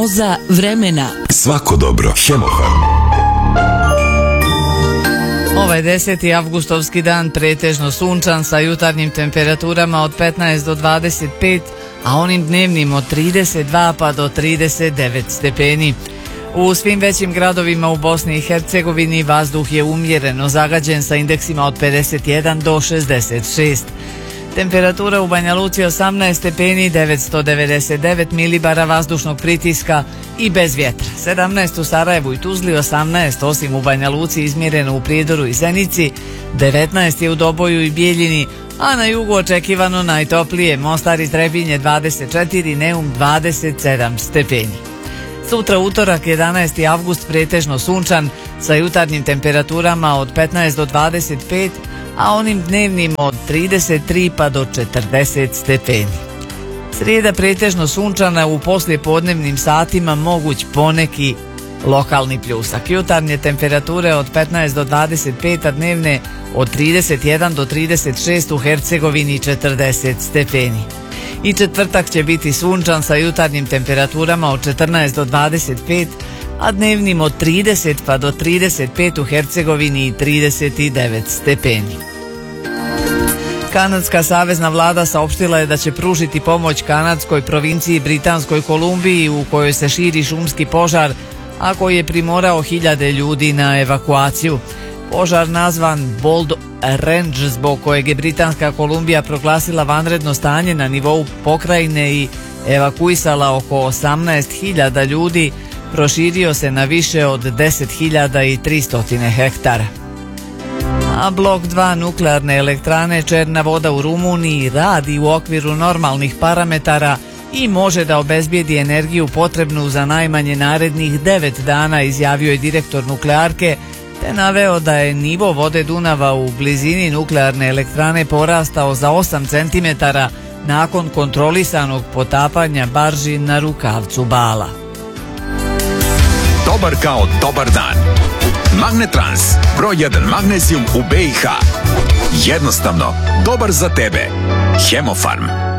Prognoza vremena. Svako dobro. Hemofarm. Ovaj 10. avgustovski dan pretežno sunčan sa jutarnjim temperaturama od 15 do 25, a onim dnevnim od 32 pa do 39 stepeni. U svim većim gradovima u Bosni i Hercegovini vazduh je umjereno zagađen sa indeksima od 51 do 66. Temperatura u Banja Luci 18 stepeni, 999 milibara vazdušnog pritiska i bez vjetra. 17 u Sarajevu i Tuzli, 18 osim u Banja Luci izmjereno u Prijedoru i Zenici, 19 je u Doboju i Bijeljini, a na jugu očekivano najtoplije Mostar i Trebinje 24, Neum 27 stepeni. Sutra utorak 11. avgust pretežno sunčan sa jutarnjim temperaturama od 15 do 25, a onim dnevnim od 33 pa do 40 stepeni. Srijeda pretežno sunčana, u poslijepodnevnim satima moguć poneki lokalni pljusak. Jutarnje temperature od 15 do 25, a dnevne od 31 do 36, u Hercegovini 40 stepeni. I četvrtak će biti sunčan sa jutarnjim temperaturama od 14 do 25, a dnevnim od 30 pa do 35, u Hercegovini i 39 stepeni. Kanadska savezna vlada saopštila je da će pružiti pomoć kanadskoj provinciji Britanskoj Kolumbiji u kojoj se širi šumski požar, a koji je primorao hiljade ljudi na evakuaciju. Požar nazvan Bold Range, zbog kojeg je Britanska Kolumbija proglasila vanredno stanje na nivou pokrajine i evakuisala oko 18.000 ljudi, proširio se na više od 10.300 hektara. A blok 2 nuklearne elektrane Černa voda u Rumuniji radi u okviru normalnih parametara i može da obezbijedi energiju potrebnu za najmanje narednih 9 dana, izjavio je direktor nuklearke, te naveo da je nivo vode Dunava u blizini nuklearne elektrane porastao za 8 cm nakon kontrolisanog potapanja barži na rukavcu Bala. Dobar kao dobar dan. Magnetrans, broj 1 magnezijum u BiH. Jednostavno, dobar za tebe. Hemofarm.